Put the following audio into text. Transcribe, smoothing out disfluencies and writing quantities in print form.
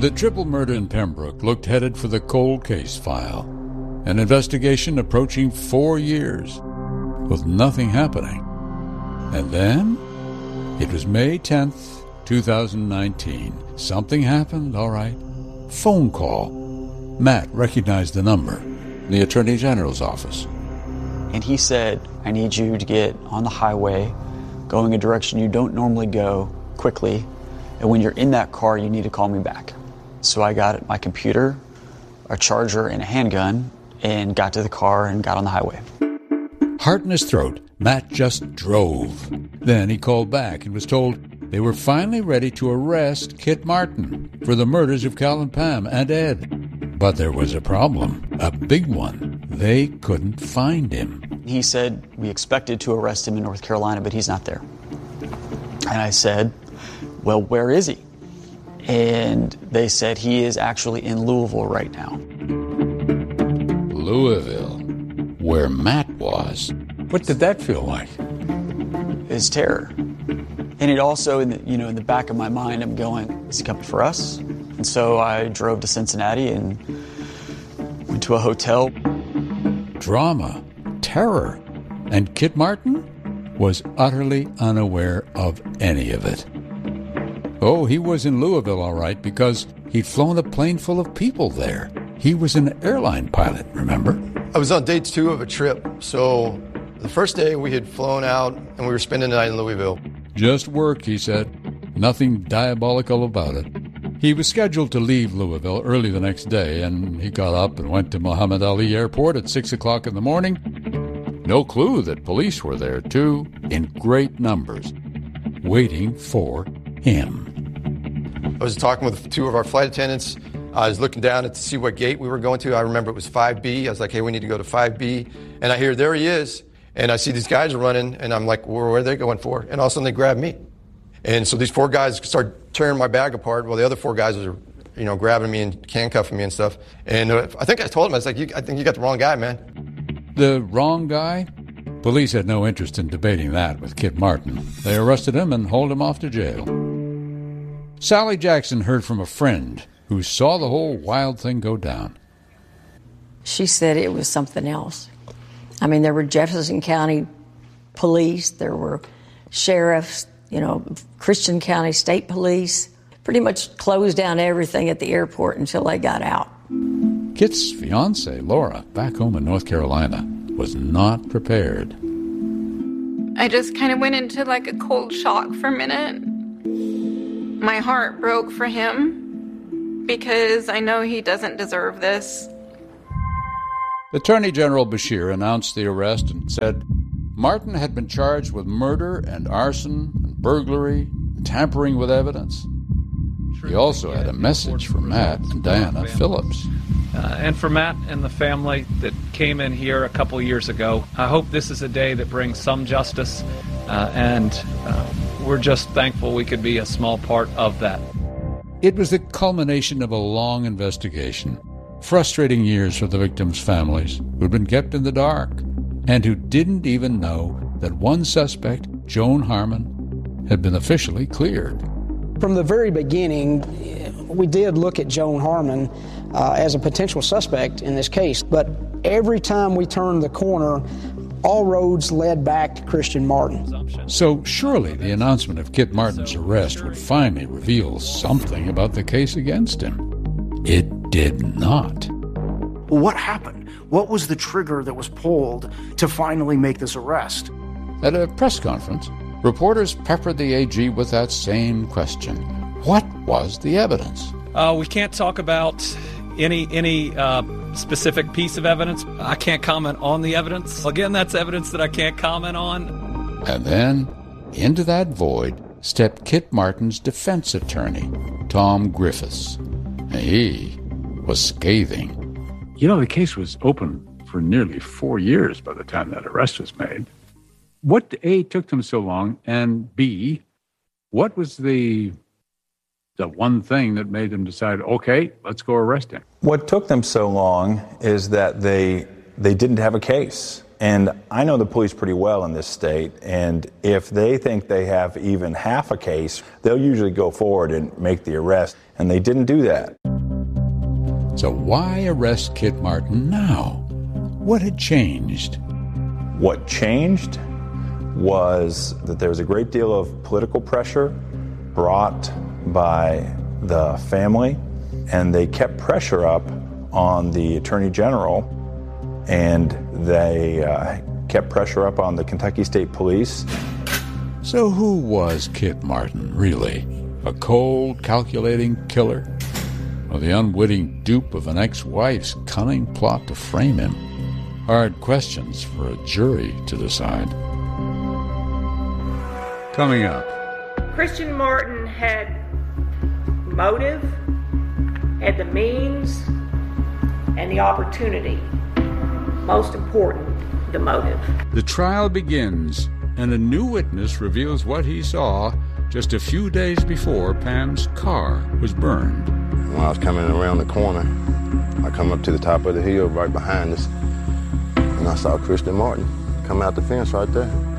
The triple murder in Pembroke looked headed for the cold case file, an investigation approaching 4 years, with nothing happening. And then, it was May 10th, 2019. Something happened, all right. Phone call. Matt recognized the number. The Attorney General's office. And he said, I need you to get on the highway, going a direction you don't normally go, quickly. And when you're in that car, you need to call me back. So I got my computer, a charger, and a handgun, and got to the car and got on the highway. Heart in his throat, Matt just drove. Then he called back and was told they were finally ready to arrest Kit Martin for the murders of Cal and Pam and Ed. But there was a problem, a big one. They couldn't find him. He said, we expected to arrest him in North Carolina, but he's not there. And I said, well, where is he? And they said he is actually in Louisville right now. Louisville, where Matt was. What did that feel like? Is terror. And it also, in the back of my mind, I'm going, is he coming for us? And so I drove to Cincinnati and went to a hotel. Drama, terror, and Kit Martin was utterly unaware of any of it. Oh, he was in Louisville, all right, because he'd flown a plane full of people there. He was an airline pilot, remember? I was on day 2 of a trip, so the first day we had flown out and we were spending the night in Louisville. Just work, he said. Nothing diabolical about it. He was scheduled to leave Louisville early the next day, and he got up and went to Muhammad Ali Airport at 6 o'clock in the morning. No clue that police were there, too, in great numbers, waiting for him. I was talking with 2 of our flight attendants. I was looking down to see what gate we were going to. I remember it was 5B. I was like, hey, we need to go to 5B. And I hear, there he is. And I see these guys are running, and I'm like, where are they going for? And all of a sudden they grab me. And so these 4 guys start tearing my bag apart while the other 4 guys are, grabbing me and handcuffing me and stuff. And I think I told them, I was like, I think you got the wrong guy, man. The wrong guy? Police had no interest in debating that with Kit Martin. They arrested him and hauled him off to jail. Sally Jackson heard from a friend who saw the whole wild thing go down. She said it was something else. I mean, there were Jefferson County police, there were sheriffs, Christian County State Police, pretty much closed down everything at the airport until they got out. Kit's fiancée, Laura, back home in North Carolina, was not prepared. I just kind of went into like a cold shock for a minute. My heart broke for him because I know he doesn't deserve this. Attorney General Beshear announced the arrest and said Martin had been charged with murder and arson and burglary and tampering with evidence. He also had a message for Matt and Diana Phillips. And for Matt and the family that came in here a couple years ago, I hope this is a day that brings some justice, and we're just thankful we could be a small part of that. It was the culmination of a long investigation, frustrating years for the victims' families who'd been kept in the dark and who didn't even know that one suspect, Joan Harmon, had been officially cleared. From the very beginning, we did look at Joan Harmon as a potential suspect in this case, but every time we turned the corner, all roads led back to Christian Martin. So surely the announcement of Kit Martin's arrest would finally reveal something about the case against him. It did not. What happened? What was the trigger that was pulled to finally make this arrest? At a press conference, reporters peppered the AG with that same question. What was the evidence? We can't talk about any specific piece of evidence. I can't comment on the evidence. Again, that's evidence that I can't comment on. And then, into that void, stepped Kit Martin's defense attorney, Tom Griffiths. He was scathing. The case was open for nearly 4 years by the time that arrest was made. What, A, took them so long, and B, what was the one thing that made them decide, okay, let's go arrest him? What took them so long is that they didn't have a case. And I know the police pretty well in this state, and if they think they have even half a case, they'll usually go forward and make the arrest, and they didn't do that. So why arrest Kit Martin now? What had changed? What changed was that there was a great deal of political pressure brought by the family, and they kept pressure up on the Attorney General, and they kept pressure up on the Kentucky State Police. So who was Kit Martin, really? A cold, calculating killer? Or the unwitting dupe of an ex-wife's cunning plot to frame him? Hard questions for a jury to decide. Coming up. Christian Martin had motive, had the means, and the opportunity. Most important, the motive. The trial begins, and a new witness reveals what he saw just a few days before Pam's car was burned. When I was coming around the corner, I come up to the top of the hill right behind us, and I saw Christian Martin come out the fence right there.